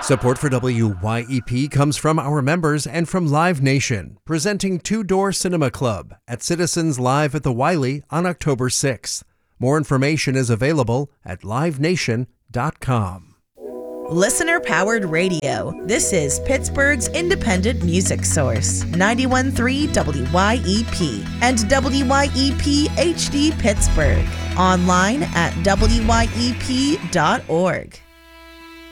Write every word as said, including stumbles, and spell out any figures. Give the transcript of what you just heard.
Support for W Y E P comes from our members and from Live Nation, presenting Two Door Cinema Club at Citizens Live at the Wiley on October sixth. More information is available at live nation dot com. Listener-powered radio. This is Pittsburgh's independent music source, ninety-one point three W Y E P and W Y E P H D Pittsburgh. Online at W Y E P dot org.